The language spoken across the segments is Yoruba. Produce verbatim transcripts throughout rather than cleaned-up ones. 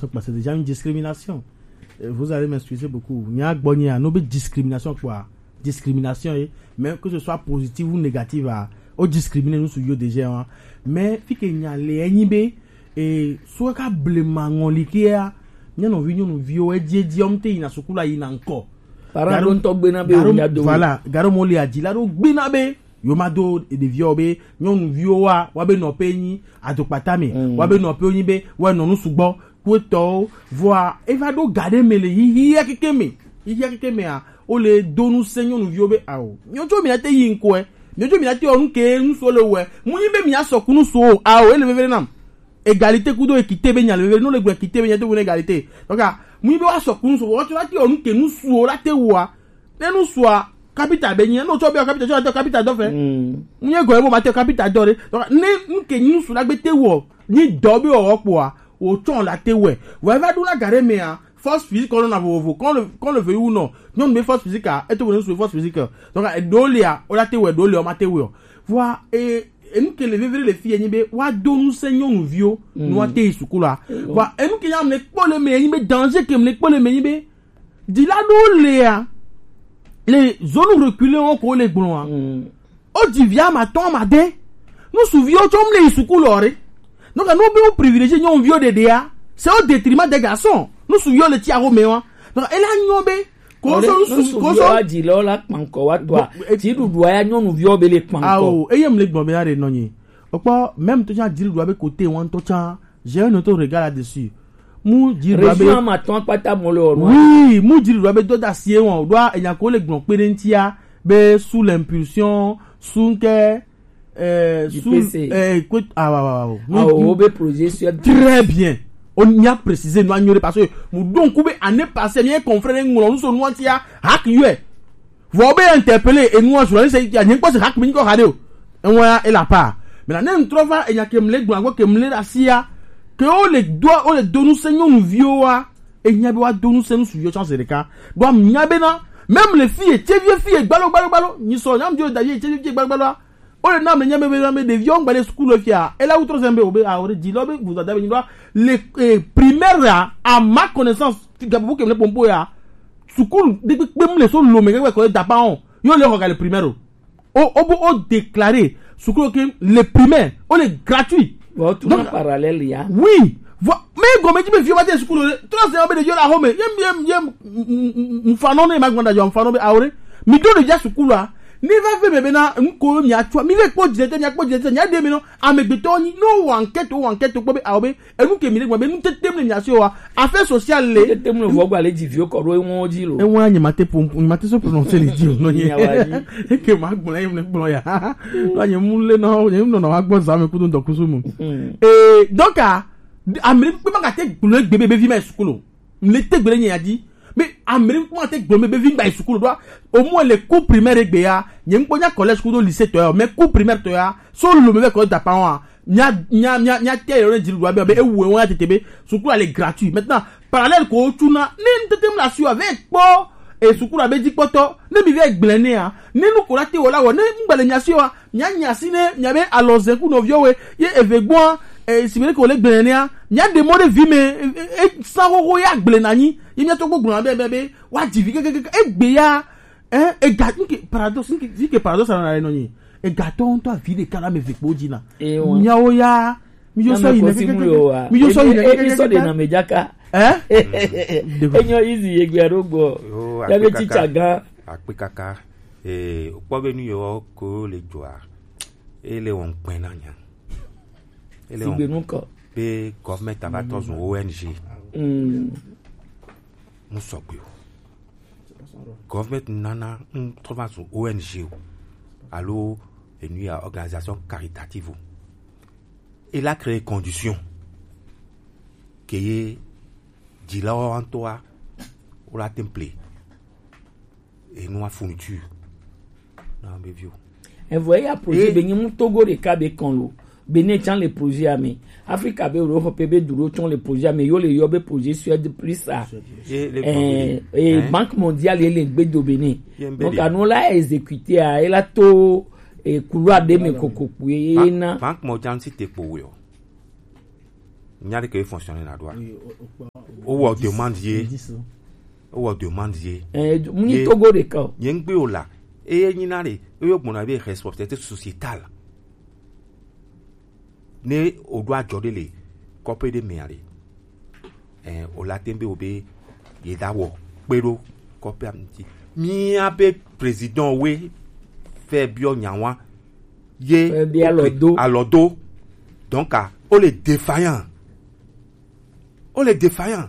c'est déjà une discrimination. Vous allez m'excuser beaucoup. Il y a une discrimination quoi. Discrimination, mais que ce soit positive ou négative, on discrimine nous sur déjà. Mais fi que y a les enibé et soit ka blemango likia, n'y a non vu nous vio et die diomte ina sukula ina encore. Parado to benabe voilà, garo moli a dit là do benabe. Yomado de viobe, nyon vioa, wabe no peni, adopatame, wabe no peni be, wa no sugbo, kweto, voa, evado gade mele, hi hi kekeme, hi hi kekeme a, o le donu senyo no viobe a o. Nyon jo mi ate yin kwe, nyon jo mi ate on ke nu so le we, muni be mi aso kunu so a o, ele vevere nam. Égalité kudo ekite be nya le vevere, no le gwe ekite be nya te wona égalité. Donc a, muni be aso kunu so, wo la ti on ke nu so la te wa, ne nu so a capital benye no to be capital so to capital do fe nye go e mo ma te capital do re donc ni nke ni su la gbe te wo ni do bi o po a o ton la te we we va do la gare me a force physique on a vo quand le quand le veut ou non non me force physique a et to no su force physique donc do le a o la te we do le o ma te we voi et et nous que les vivre les filles ni be wa do nous seigneur nous vio nous te sukula voi et nous que y a me ko le me ni be danger que me ko le me ni be di la do le a les zones reculées ont collé blanc. Au divia maton madé. Nous souvions comme les soukoulore. Donc nous devons privilégier nos vieux de déa. C'est au détriment des garçons. Nous souvions le tiaro méo. Donc elle a nyombe. Koso nous souvions a dit là la panko wa toi. Ti du doya nous vieux be les panko. Ah oh, et yem les bombe na de nonye. Okpa même to dit doit be côté wan to cha. J'ai un autre regard là-dessus. Mou dire région maton pata molo oui mou dire doit be do d'acier on doit e nya ko le gbon perentia be sous l'impulsion sous que euh sous euh écoute ah ah ah o be projet sur très bien on y a précisé nous ignorer parce que mou donc be année passée bien confrère ngolo nous so nous tia hack yue vous be interpeller et nous journaliste il y a rien quoi c'est hack mi ko radio on va et la part mais là ne trouve e nya kemle gbon ko kemle asia que on les doit on les donne seigneur nous vioa et nyabe wa donne seigneur sur yo chance de cas doit nyabe na même les filles tie vieux filles balo balo balo ni so nyam dio daye tie vieux balo balo on les nam nyabe be de vieux ngba les school fia et là outro zembe obe a ore di lobe vous avez doit les primaires à ma connaissance gabu ke me pompo ya school depuis même les so lo me ko da pa on yo le regarder primaire o o o déclarer school que les primaires on est gratuit. Bon, tout le parallèle, ya. Oui. Mais comme tu me fais mater school, trois ans de Dieu la home. Yem yem yem mfano ne magwanda jo mfano be aure. Mi do de ja school là. Ni va fe me na nko mi atwa. Mi ve ko direte mi akpo direte nya de mi no amegbeto ni no enquête o enquête ko be awe. E nu ke mi le gba be nu tetem le nya se wa. Affaire sociale le. Tetem le vo gba le di vieux ko ro won di lo. E won anya mate pom mate so prononcer le di no ye. E ke ma gbon yem le gbon ya. Lo anya mu le no yem no na wa gbon za me ku don dokusu mu. Eh donc a Amérique peut pas gâter le bébé vie mais school. Le te gbele nya di. Mais Amérique comment te gbele bébé vie by school doit au moins les cours primaires et ya. Nyem ko nya collège ko do lycée to mais cours primaire to ya. So le bébé ko da pa wa. Nya nya nya nya te yo di doit be e wo won tetebe. School elle est gratuit. Maintenant parallèle ko tuna ni tetem la su avec po et school abe di poto ne mi ve gbele ne a. Ni nu ko la te wala wo ne ngbele nya si wa. Nya nya si ne nya be aloze ku no vio we ye evegbo et si vous voulez que il y a des mots de vie mais sans roya glenani il y a tout groupe bébé wa divi e beya hein et gâteau que paradoxe dit que paradoxe na la noni et gâteau toi vie de kala me avec bodina nyao ya mi yo so ine mi yo so ine e so de na mejaka hein enyo easy egberogbo ya be teacher ga apekaka eh opo be nu yo ko le joa ele won pin na nya ele on be government aba to zo O N G mm mo so pe government nana on trouve son O N G allo une organisation caritative il a créé conditions que dit là en toi ou la template et nous a fourniture non mais vieux et voyez un projet bengi mu Togo de Kabe Konlo Bénin tient les projets à mais Afrique avait Europe P B duro tient les projets à mais yo les yobe projets sur de plus ça et et Banque mondiale et les bedo Bénin donc à nous là exécuter à elle a to et couloir de me kokopoué na Banque mondiale c'était pour yo n'y a que fonctionner la droit ou on demande yé ou on demande yé eh muni Togo de ka yengbe ola et y n'a les eux mon avis responsabilité sociétale ne au droit jorder les copé de meare eh o la tembe obé y dawo pero copé amti mi abe président we fait bio nyawa yé à l'odo donc à on les défaillant on les défaillant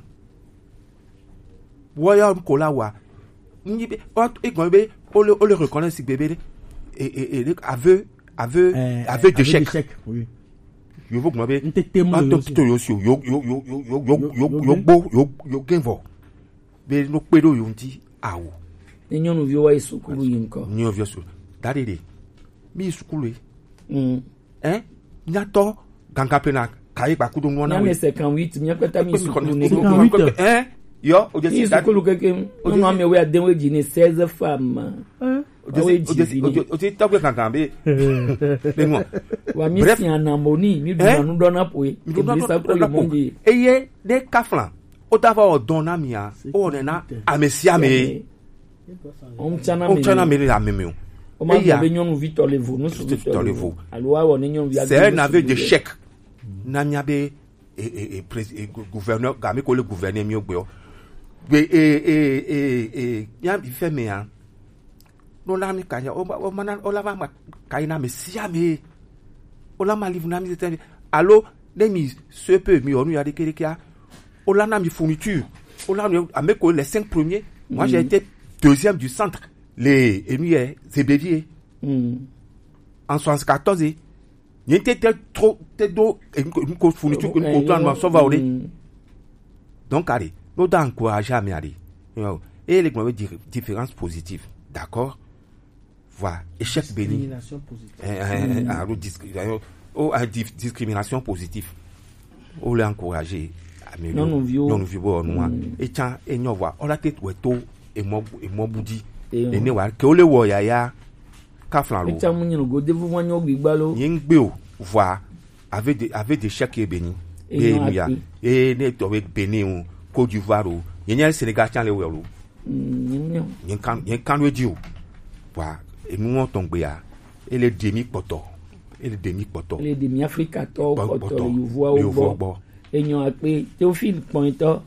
voyons kola wa ni be o be on le on le reconnaît si bébé et et et aveu aveu aveu d'échec oui yo vous moi be to yo yo yo yo yo yo yo yo yo bo yo yo genvo be no pedo yo nti awo enyo no vio wa isukulu yinko nyo vio su dadede mi isukulu mm eh nyato ganga pena kai ba kudu ngona we cinquante-huit nyakata mi isukulu ne eh yo o je si isukulu keke no ame we adenwe ji ne seize femmes eh o je tagwe ganga be benwa wa mi si anamoni mi du nu dona poe mi sa ko le mongi eye de kaflan o ta va o dona mia o na amesia me on tana me on tana me la meme o ma be nyonu Victor Levo no so Victor Levo alo wa nyonu via c'est un aveu de chèque na mia be et et et gouverneur ga me ko le gouverneur mi ogbe o et et et et ya bi fait me hein no la mi kanya o o mana o la va ma kaina me sia me o la ma livre na mi c'était allo de mi ce peu mi onu ya de kerekia o la na mi fourniture o la a me ko les cinq premiers moi j'ai été deuxième du centre les énuiers c'est bévier mm. en soixante-quatorze il était trop trop une co fourniture une autant ça va aller donc allez nous d'encourager à me aller et les différences positives d'accord voilà échec béni discrimination positive eh ah discrimination oh discrimination positive on l'encourager à me non nous vieux non nous vieux bon et tiens et nous voir on la tête weto et moi et moi boudi et ne wa ke o le wo yaya kaflan lo et tiens munyi go devu wanyo gbigba lo yin gbe o voir avec des avec des chèques et béni et nous ya et ne to béni o Côte d'Ivoire o yin Sénégal tiens le wo lo yin kan yin kan we di o wa et nous on tombe ya et les demi poto et les demi poto les demi africa to poto you vois o bo enyo ape Théophile Pointo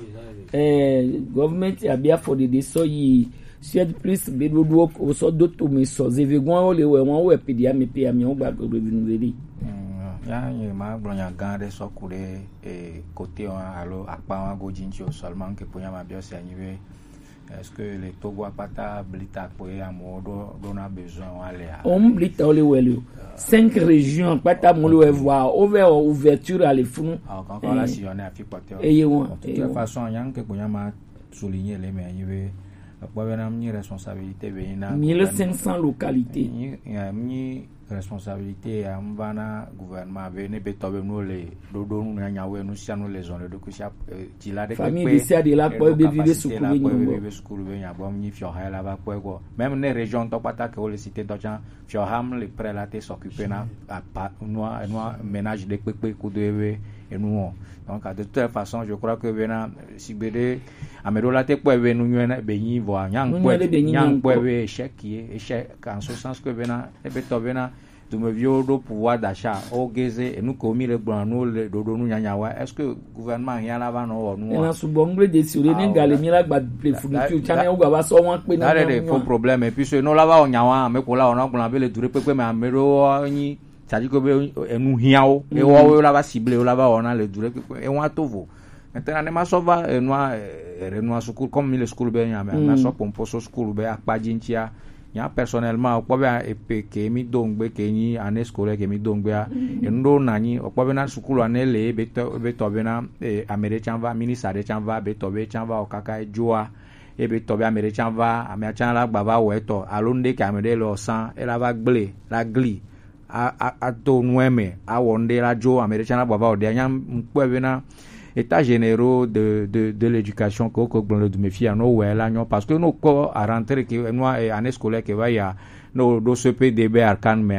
eh government abia for the so yi Suède plus be do do o so do to me so zevegon o le we won we pedia me pe ami o gba go be nu veri ya ye ma glonya gande so kure e côté on allo apa wa go jinjo seulement que pour ma bio c'est arrivé est-ce que les Togo apata blita pour ya modo on a besoin aller on blita o le wele cinq régions pata mo le voir over ouverture à les funu encore là si on est à Fipote et won de toute façon yan que pour ma souligner les mais arrivé pour une responsabilité mille cinq cents localités ni responsabilité à mbana gouvernement venir betobe no le dodo no nyawe no sia no les zones de kusia tila de famille de sia de la po be vivre sous la po be school be nya bom ni fio ha la ba po go même les régions to pata que le cité d'Ojan fio ham les prélatés s'occuper na no no ménage de pepe ku de et nous donc de toute façon je crois que vena si bede amedola te po be nu nyena be yin vo nyang po nyang po be échec qui échec en ce sens que vena e beto vena de me vieux do pouvoir d'achat au geze et nous commis le blanc nous le dodo nous nyanyawa est-ce que gouvernement rien là va non nous na su bongle de sur ne gale mi la gba le fourniture chane o gba ba so won pe na le faux problème et puis ce no la va on nyawa me ko la on on be le dure pepe me amero yin c'est-à-dire que enu hiao e wo la va cibler la va on a le dure pepe e won tovo maintenant ne ma so va noa renoi school comme le school be nya me na so pomposo school be akpajintia ya personnellement okpobe epe ke mi dongbe ke ni année scolaire ke mi dongbe a endo nani okpobe na school anele beto beto bena american va ministre de chanva beto be chanva okaka joa e beto be american va american la gbava weto alonde ke amede lo san e la va gble la gli a a to nueme a wonde la jo american la gbava ode nya mpobe na état généraux de de de l'éducation que que blanc de méfier no ouais là non parce que nous ko à rentrer que nous année scolaire que va ya no do C P D B arcan mais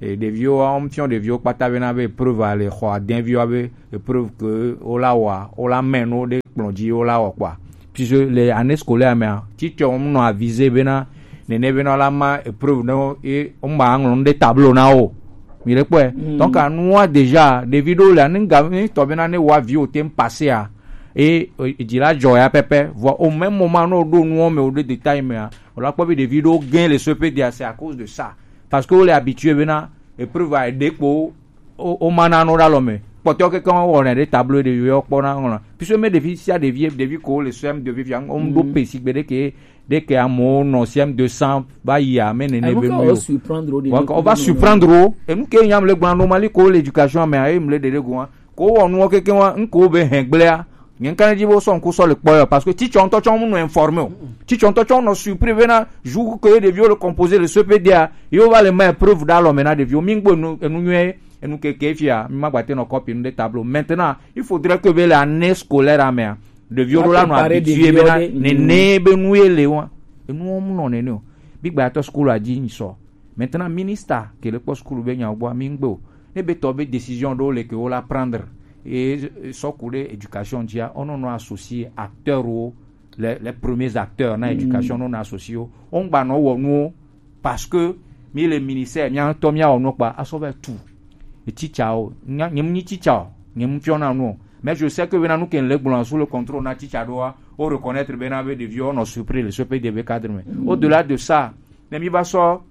et des vieux on tient des vieux pas taver na be preuve aller quoi d'un vieux be preuve que o la wa o la meno de plongi o la wa quoi puis les années scolaires mais ti tu on no avisé bena ne ne bena la ma preuve no et on ba on des tableaux na o mi le quoi donc à nous déjà des vidéos là n'ga to bena ne wa vie au temps passé à et il dit là joya pépé voir au même moment no do nous mais au détail mais on a pas vu des vidéos gain les C P D c'est à cause de ça parce que on est habitué maintenant et preuve à aider pour au manano dans l'homme pour que quand on a des tableaux de vieux pour na puis je mets des vies s'il y a des vieux des vieux que les sem de vieux on do pécique dès que dès que à mon ancien deux cents va y amener ne on va surprendre on va surprendre et nous que yam le grand normal que l'éducation mais me le de go ko on nous que que on ko be henglea nyen kan di bo son ko so le poyo parce que ti chonto chon nous informer ti chonto chon no surpris vena jour que des vieux le composer le C P D A yo va le mettre preuve dans l'homme na des vieux mingbo nous nous et nous que kefia ma bater nos copies des tableaux maintenant il faudrait que l'année scolaire à mer de vieux là nous habitué vena ne ne be nous ele wa et nous on non ne no big bato school a dit so maintenant ministre que le post school be nya bois mingbo ne be tobe décision do le que on la prendre et so coulé éducation dia on on associé acteurs ou les, les premiers acteurs dans l'éducation mm. on associé on ba no wo nous parce que mi le ministère nya to mia on pas à sauver tout et tichao nya ni tichao ni fiona nous mais je sais que venant nous ken le blanc sous le contrôle na ticha doit au reconnaître benabe de vieux on a surpris le ce pays de cadre mais mm. au-delà de ça ne mi ba so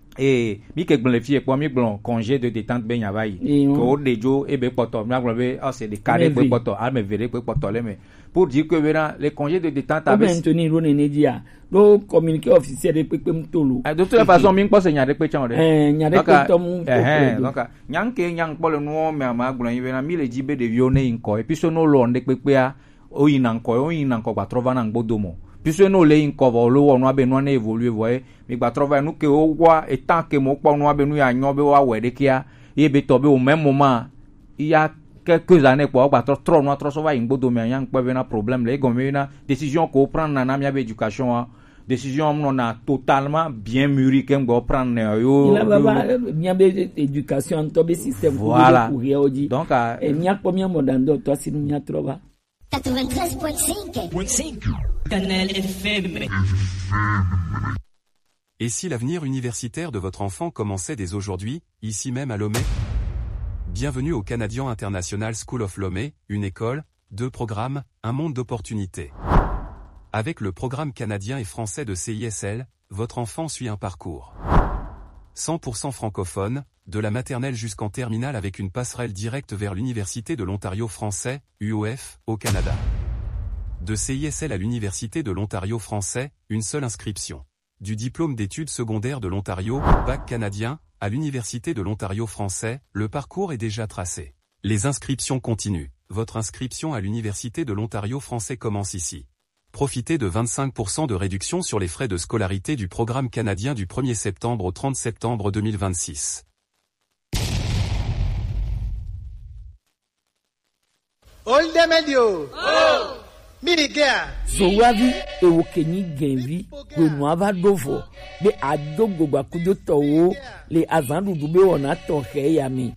et mi ke gbon le fie po mi blon congé de détente ben yavayi ko de jo e be poto mi agbo be ah c'est des carrés pe poto al me veré pe poto le mais pour dire que vera les congés de détente avec Anthony Rone Nedia do communiqué officiel de pe pe mtolo de toute façon mi npo se nya de pe chan de eh nya de pe to mu eh donc nyang ke nyang po le no me ma agbo yin vera mi le jibe de vione inko e puis so no lo de pe pe a o yin anko o yin anko ba trova na ngbodomo puisque nous les incovo lo on a besoin d'évoluer voyez mais ba trouver nous que au wa et tant que mo pa nous a besoin ya nyobe wa we de kia e be tobe au même moment il y a quelques années pour ba trop nous trop so va ingbodo me yan pa bena problème les gomme na décision ko prendre na na mi éducation décision non na totalement bien mûri kem go prendre yo il a ba nyabe éducation tobe système voilà donc et nya combien modando toi si nous nya trova quatre-vingt-treize virgule cinq Canal F M. Et si l'avenir universitaire de votre enfant commençait dès aujourd'hui, ici même à Lomé? Bienvenue au Canadian International School of Lomé, une école, deux programmes, un monde d'opportunités. Avec le programme canadien et français de C I S L, votre enfant suit un parcours cent pour cent francophone, de la maternelle jusqu'en terminale avec une passerelle directe vers l'Université de l'Ontario français, U O F, au Canada. De C I S L à l'Université de l'Ontario français, une seule inscription. Du diplôme d'études secondaires de l'Ontario, bac canadien, à l'Université de l'Ontario français, le parcours est déjà tracé. Les inscriptions continuent. Votre inscription à l'Université de l'Ontario français commence ici. Profitez de vingt-cinq pour cent de réduction sur les frais de scolarité du programme canadien du premier septembre au trente septembre deux mille vingt-six. Olde medio. Oh. Mirigia. Zowavi e wokeni genvi we noava dovo be adogo bakudo towo le azandu dube wona to he yami.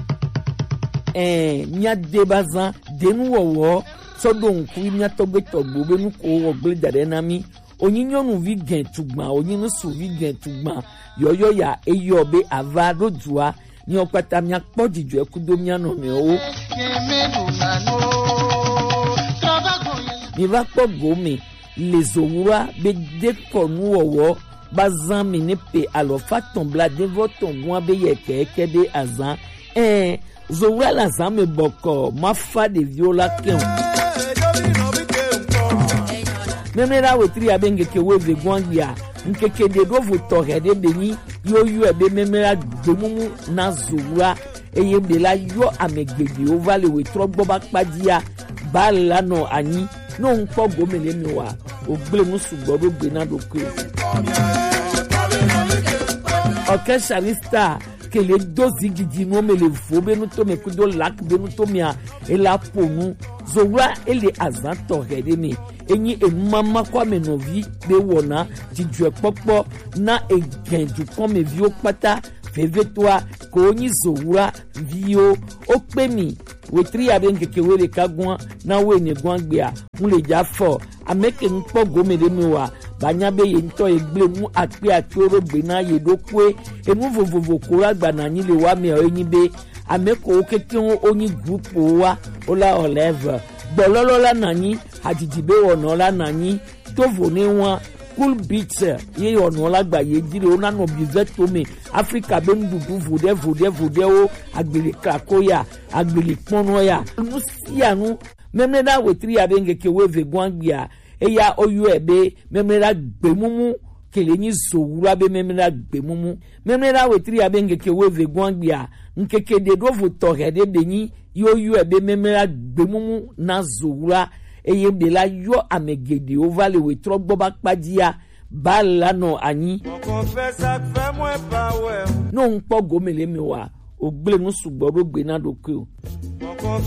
Eh nya debazan denu wowo so don ku nya togbe togbo be nu ko wo gbe dare na mi onyinyo nu vi gen tugba onyinu su vi gen tugba yoyo ya eyo be ava rodua ni opata mi apodijo ekudo mi ano mi o mi va po gome les owura be de konu wowo bazan mi ne pe alofa tombla de votongun be yeke kede azan eh zowura la zan me boko ma fa de viola ken memera wetri abenge ke weve gwangia nkeke de do voto hede beni yo yo ebe memera gbemumu na zowura eye be la yo amegbede o vale wetro gbo ba padia ba la no ani no npo gomele mi wa ogble mu sugbo do gbe na do ko okay sharista que les dozi gidi no me le fo benu to me kudo lak benu to mia e la ponu zowura ele azanto hede mi enyi emama kwa me novi be wona jiju epopo na egenju kon me vi opata veve toa ko nyi zowura vio o pe mi wetri abe nkeke wele kagwan na we ne gwan gbia mu le ja fo ameke npo gomede mi wa banya be ye nto egble mu ape atoro gbe na ye dokwe enu vovovo kora gba na nyi le wa mi o yin be ameko keke onyi group wa ola oleve gbololo la nanyi ajijibe wona la nanyi tovo ni won cool beats ye ono la gba ye jire ona no bivet to me Africa be ndudu vode vode vode o agbele krakoya agbele pono ya nu sia nu memle da wetri abenge ke we ve gwangbia eya oyu ebe memle da gbemumu kele ni zowura be memle da gbemumu memle da wetri abenge ke we ve gwangbia nkeke de do vo torede de ni yo yu ebe memle da gbemumu na zowura eye de la yo amegede o vale we tro gbo ba padia bala no anyi no npo gomele mi wa ogble nu sugbo ro gbe na do ku